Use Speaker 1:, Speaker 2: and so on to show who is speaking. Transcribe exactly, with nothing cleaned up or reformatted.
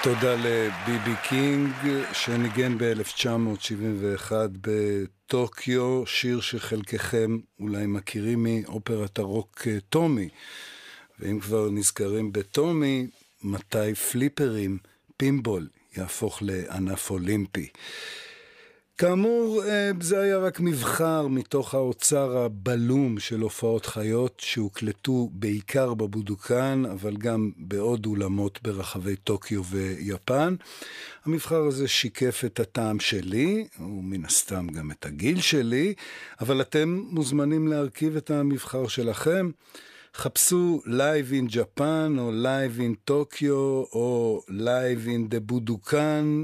Speaker 1: תודה לביבי קינג שניגן ב-אלף תשע מאות שבעים ואחת בטוקיו, שיר שחלקכם אולי מכירים מאופרת הרוק טומי. ואם כבר נזכרים בטומי, מתי פליפרים, פימבול, יהפוך לענף אולימפי. כאמור, זה היה רק מבחר מתוך האוצר הבלום של הופעות חיות שהוקלטו בעיקר בבודוקן, אבל גם בעוד אולמות ברחבי טוקיו ויפן. המבחר הזה שיקף את הטעם שלי, ומן הסתם גם את הגיל שלי, אבל אתם מוזמנים להרכיב את המבחר שלכם. חפשו Live in Japan או Live in Tokyo או Live in the Budokan